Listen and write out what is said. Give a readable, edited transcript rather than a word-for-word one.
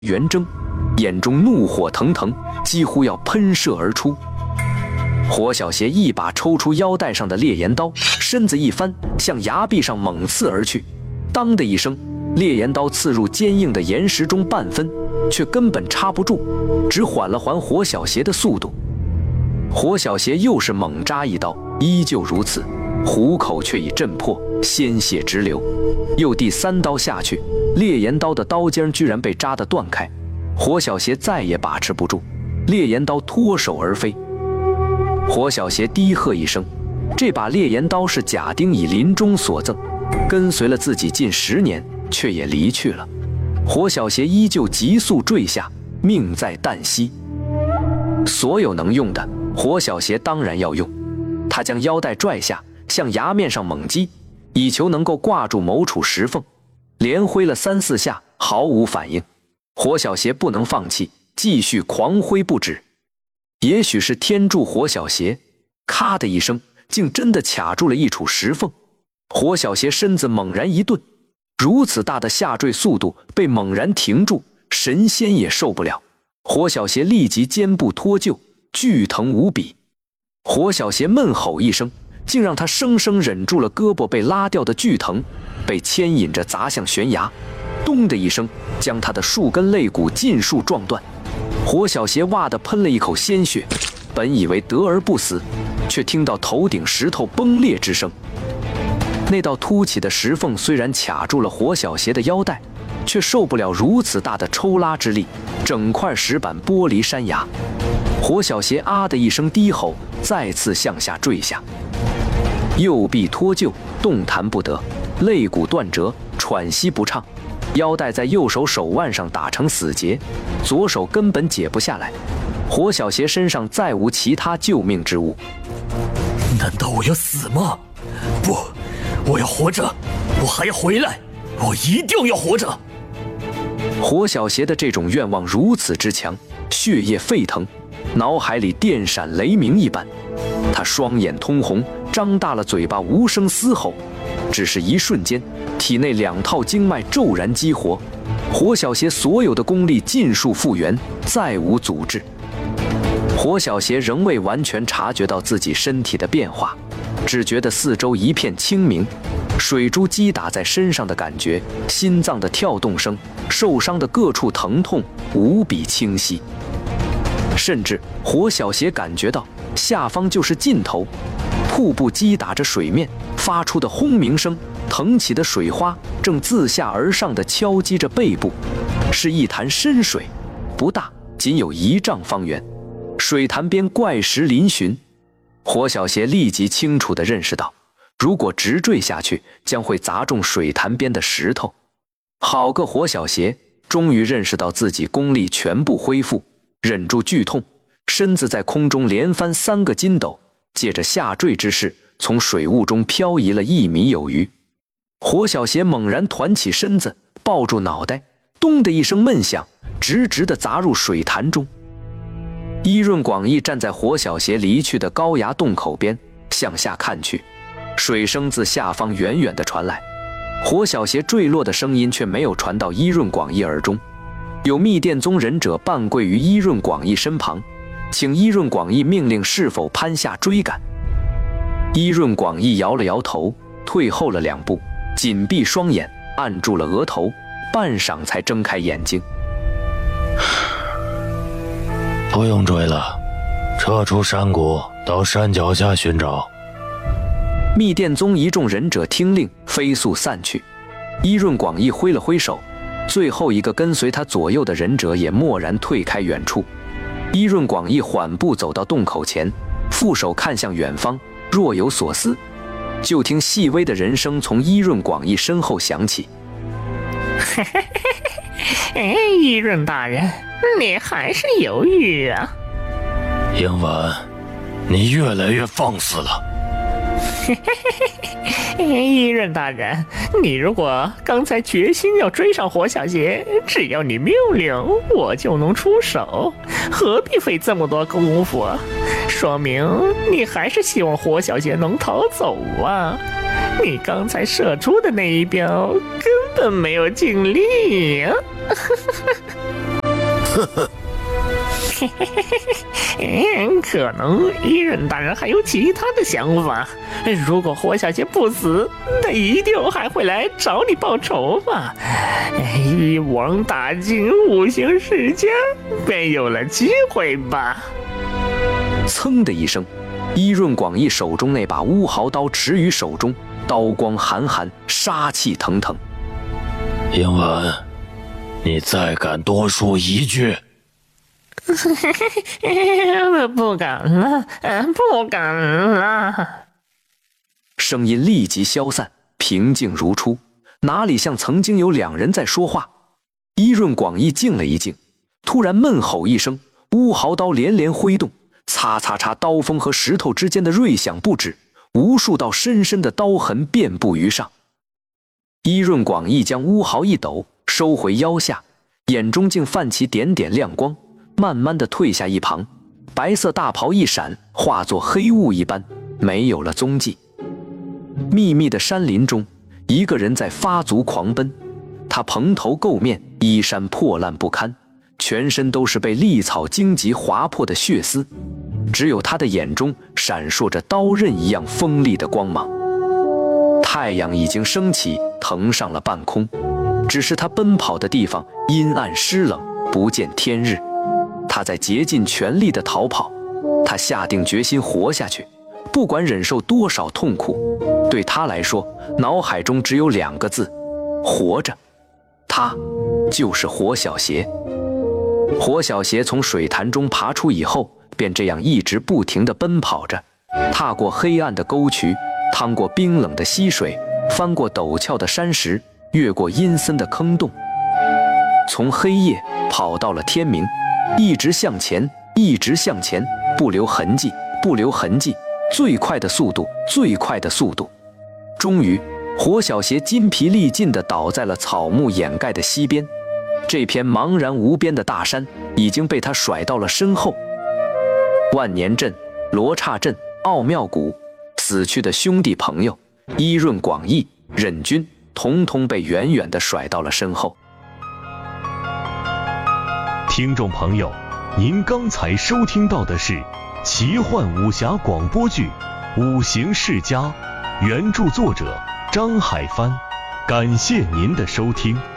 圆睁，眼中怒火腾腾，几乎要喷射而出。火小邪一把抽出腰带上的烈焰刀，身子一翻，向崖壁上猛刺而去。当的一声，烈焰刀刺入坚硬的岩石中半分，却根本插不住，只缓了缓火小邪的速度。火小邪又是猛扎一刀，依旧如此，虎口却已震破，鲜血直流。又第3刀下去，烈焰刀的刀尖居然被扎得断开，火小邪再也把持不住，烈焰刀脱手而飞。火小邪低喝一声，这把烈焰刀是贾丁以临终所赠，跟随了自己近10年，却也离去了。火小邪依旧急速坠下，命在旦夕。所有能用的，火小邪当然要用。他将腰带拽下，向崖面上猛击，以求能够挂住某处石缝。连挥了3、4下，毫无反应。火小邪不能放弃，继续狂挥不止。也许是天助火小邪，咔的一声，竟真的卡住了一处石缝。火小邪身子猛然一顿，如此大的下坠速度被猛然停住，神仙也受不了。火小邪立即肩部脱臼，剧疼无比。火小邪闷吼一声，竟让他生生忍住了胳膊被拉掉的剧疼，被牵引着砸向悬崖，咚的一声，将他的数根肋骨尽数撞断。火小邪哇地喷了一口鲜血，本以为得而不死，却听到头顶石头崩裂之声。那道凸起的石缝虽然卡住了火小邪的腰带，却受不了如此大的抽拉之力，整块石板剥离山崖。火小邪啊的一声低吼，再次向下坠下。右臂脱臼，动弹不得，肋骨断折，喘息不畅，腰带在右手手腕上打成死结，左手根本解不下来。火小邪身上再无其他救命之物。 难道我要死吗？不，我要活着，我还要回来，我一定要活着。 火小邪的这种愿望如此之强，血液沸腾，脑海里电闪雷鸣一般。他双眼通红，张大了嘴巴，无声嘶吼。只是一瞬间，体内2套经脉骤然激活，火小邪所有的功力尽数复原，再无阻滞。火小邪仍未完全察觉到自己身体的变化，只觉得四周一片清明，水珠击打在身上的感觉，心脏的跳动声，受伤的各处疼痛无比清晰。甚至火小邪感觉到下方就是尽头，瀑布击打着水面发出的轰鸣声，腾起的水花正自下而上地敲击着背部，是一潭深水，不大，仅有1丈方圆，水潭边怪石嶙峋。火小邪立即清楚地认识到，如果直坠下去，将会砸中水潭边的石头。好个火小邪，终于认识到自己功力全部恢复，忍住剧痛，身子在空中连翻3个筋斗，借着下坠之势，从水雾中漂移了1米有余。火小邪猛然团起身子，抱住脑袋，咚的一声闷响，直直地砸入水潭中。伊润广义站在火小邪离去的高崖洞口边，向下看去，水声自下方远远地传来，火小邪坠落的声音却没有传到伊润广义耳中。有密殿宗忍者半跪于伊润广义身旁，请伊润广义命令是否攀下追赶。伊润广义摇了摇头，退后了2步，紧闭双眼，按住了额头，半晌才睁开眼睛。 不用追了，撤出山谷，到山脚下寻找。 密殿宗一众忍者听令，飞速散去。伊润广义挥了挥手，最后一个跟随他左右的忍者也蓦然退开远处。伊润广义缓步走到洞口前，负手看向远方，若有所思。就听细微的人声从伊润广义身后响起： 伊润大人，你还是犹豫啊？ 英文，你越来越放肆了。 伊润大人，你如果刚才决心要追上火小邪，只要你命令，我就能出手，何必费这么多功夫啊？说明你还是希望火小邪能逃走啊！你刚才射出的那一镖根本没有尽力呀！ 可能一任大人还有其他的想法。如果活小姐不死，他一定还会来找你报仇吧？一网打尽五行世家，便有了机会吧？ 噌的一声，伊润广义手中那把乌毫刀持于手中，刀光寒寒，杀气腾腾。 英文，你再敢多说一句， 不敢了，不敢了。 声音立即消散，平静如初，哪里像曾经有两人在说话？伊润广义静了一静，突然闷吼一声，乌毫刀连连挥动，擦擦擦，刀锋和石头之间的锐响不止，无数道深深的刀痕遍布于上。伊润广义将乌毫一抖，收回腰下，眼中竟泛起点点亮光，慢慢地退下一旁，白色大袍一闪，化作黑雾一般，没有了踪迹。密密的山林中，一个人在发足狂奔，他蓬头垢面，衣衫破烂不堪，全身都是被利草荆棘划破的血丝，只有他的眼中闪烁着刀刃一样锋利的光芒。太阳已经升起，腾上了半空，只是他奔跑的地方阴暗湿冷，不见天日。他在竭尽全力地逃跑，他下定决心活下去，不管忍受多少痛苦。对他来说，脑海中只有2个字：活着。他就是活小邪。活小邪从水潭中爬出以后，便这样一直不停地奔跑着，踏过黑暗的沟渠，趟过冰冷的溪水，翻过陡峭的山石，越过阴森的坑洞，从黑夜跑到了天明，一直向前，一直向前，不留痕迹，不留痕迹，最快的速度，最快的速度。终于，活小邪筋疲力尽地倒在了草木掩盖的溪边。这片茫然无边的大山已经被他甩到了身后。万年阵、罗刹阵、奥妙谷，死去的兄弟朋友伊润广义、忍君，统统被远远地甩到了身后。 听众朋友，您刚才收听到的是奇幻武侠广播剧《五行世家》，原著作者张海帆，感谢您的收听。